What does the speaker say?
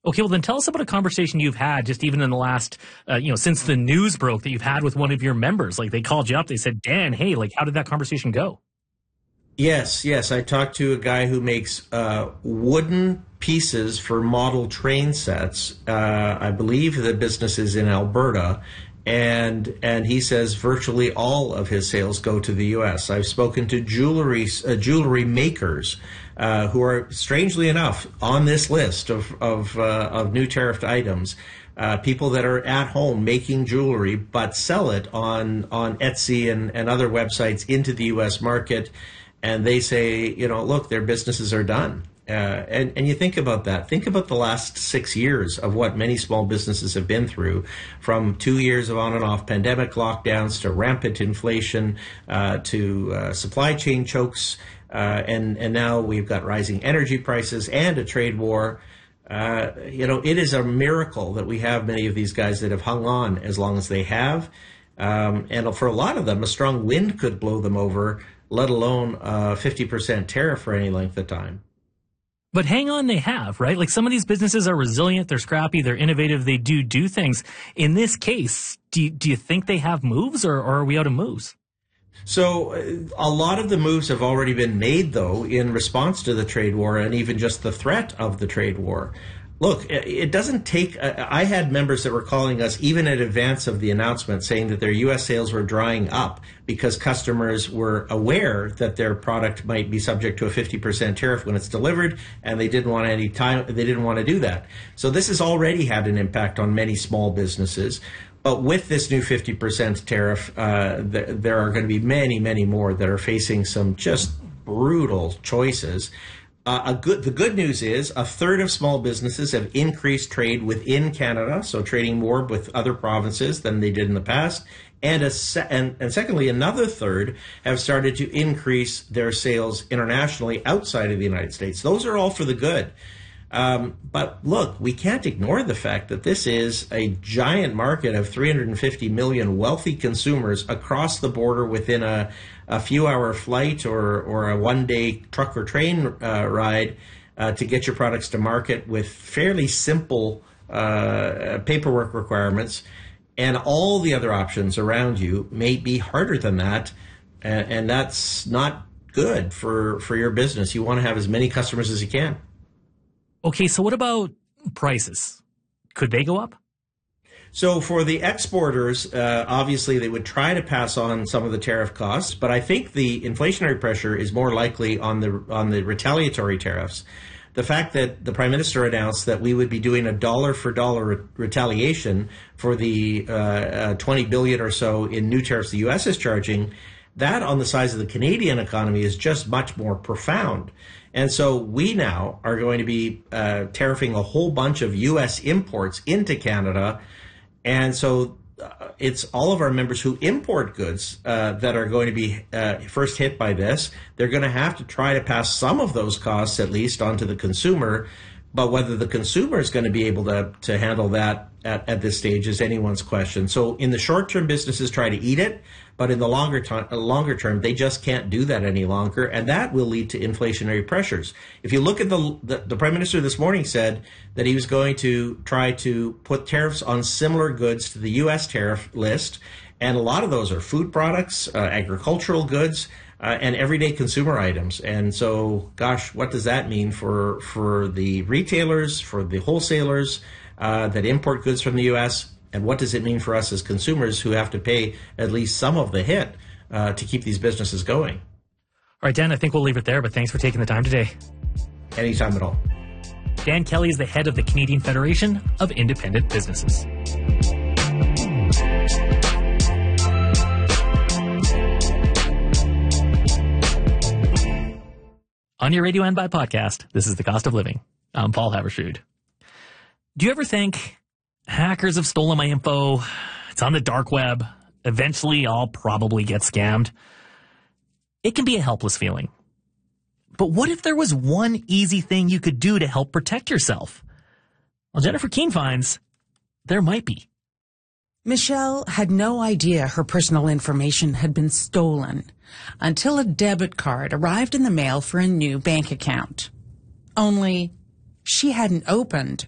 Okay, well then tell us about a conversation you've had just even in the last, since the news broke that you've had with one of your members. Like they called you up, they said, Dan, hey, like how did that conversation go? Yes. I talked to a guy who makes wooden pieces for model train sets. I believe the business is in Alberta. And he says virtually all of his sales go to the U.S. I've spoken to jewelry makers who are, strangely enough, on this list of new tariffed items. People that are at home making jewelry but sell it on Etsy and other websites into the U.S. market, and they say, look, their businesses are done. And you think about that. Think about the last 6 years of what many small businesses have been through, from 2 years of on and off pandemic lockdowns to rampant inflation to supply chain chokes. And now we've got rising energy prices and a trade war. It is a miracle that we have many of these guys that have hung on as long as they have. And for a lot of them, a strong wind could blow them over, let alone a 50% tariff for any length of time. But hang on, they have, right? Like some of these businesses are resilient, they're scrappy, they're innovative, they do things. In this case, do you think they have moves or are we out of moves? So a lot of the moves have already been made, though, in response to the trade war and even just the threat of the trade war. Look, it doesn't take. I had members that were calling us even in advance of the announcement saying that their U.S. sales were drying up because customers were aware that their product might be subject to a 50% tariff when it's delivered, and they didn't want any time. They didn't want to do that. So this has already had an impact on many small businesses. But with this new 50% tariff, there are going to be many, many more that are facing some just brutal choices. The good news is a third of small businesses have increased trade within Canada, so trading more with other provinces than they did in the past. And secondly, another third have started to increase their sales internationally outside of the United States. Those are all for the good. But look, we can't ignore the fact that this is a giant market of 350 million wealthy consumers across the border within a few-hour flight or a one-day truck or train ride to get your products to market with fairly simple paperwork requirements. And all the other options around you may be harder than that, and that's not good for your business. You want to have as many customers as you can. Okay, so what about prices? Could they go up? So for the exporters, obviously they would try to pass on some of the tariff costs, but I think the inflationary pressure is more likely on the retaliatory tariffs. The fact that the Prime Minister announced that we would be doing a dollar for dollar retaliation for the $20 billion or so in new tariffs the U.S. is charging, that on the size of the Canadian economy is just much more profound. And so we now are going to be tariffing a whole bunch of U.S. imports into Canada. And so it's all of our members who import goods that are going to be first hit by this. They're going to have to try to pass some of those costs, at least, onto the consumer. But whether the consumer is going to be able to handle that at this stage is anyone's question. So in the short term, businesses try to eat it. But in the longer term, they just can't do that any longer, and that will lead to inflationary pressures. If you look at the Prime Minister this morning said that he was going to try to put tariffs on similar goods to the U.S. tariff list, and a lot of those are food products, agricultural goods, and everyday consumer items. And so, gosh, what does that mean for the retailers, for the wholesalers that import goods from the U.S., and what does it mean for us as consumers who have to pay at least some of the hit to keep these businesses going? All right, Dan, I think we'll leave it there, but thanks for taking the time today. Anytime at all. Dan Kelly is the head of the Canadian Federation of Independent Businesses. On your radio and by podcast, this is The Cost of Living. I'm Paul Haberstrood. Do you ever think, hackers have stolen my info, it's on the dark web, eventually I'll probably get scammed? It can be a helpless feeling. But what if there was one easy thing you could do to help protect yourself? Well, Jennifer Keene finds there might be. Michelle had no idea her personal information had been stolen until a debit card arrived in the mail for a new bank account. Only she hadn't opened